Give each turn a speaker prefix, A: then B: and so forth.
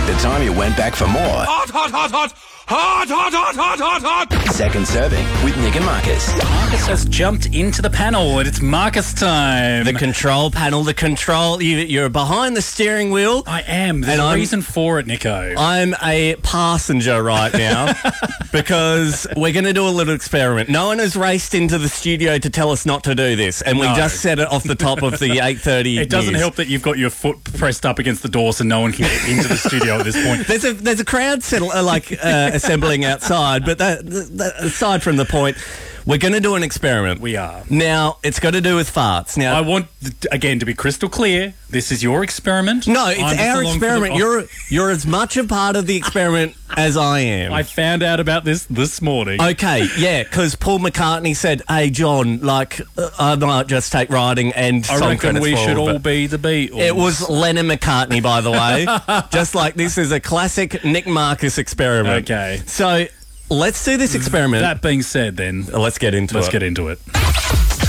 A: the time you went back for more.
B: Hot, hot, hot, hot! Hot, hot, hot, hot, hot, hot!
A: Second serving with Nick and Marcus.
C: Marcus has jumped into the panel and it's Marcus time.
D: The control panel, you're behind the steering wheel.
C: I am. There's a reason for it, Nico.
D: I'm a passenger right now because we're going to do a little experiment. No one has raced into the studio to tell us not to do this, and we just said it off the top of the 8:30
C: It doesn't help that you've got your foot pressed up against the door so no one can get into the studio at this point.
D: There's a crowd assembling outside, but aside from the point, we're going to do an experiment.
C: We are.
D: Now, it's got to do with farts. Now,
C: I want, again, to be crystal clear, this is your experiment.
D: No, it's our experiment. You're as much a part of the experiment as I am.
C: I found out about this morning.
D: Okay, yeah, because Paul McCartney said, hey, John, I might just take riding and
C: I
D: song
C: reckon
D: credits
C: we
D: for
C: should
D: all
C: all be the Beatles.
D: It was Lennon McCartney, by the way. Just like this is a classic Nick Marcus experiment.
C: Okay.
D: So let's do this experiment.
C: That being said, then,
D: Let's get into it.
C: Let's get into it.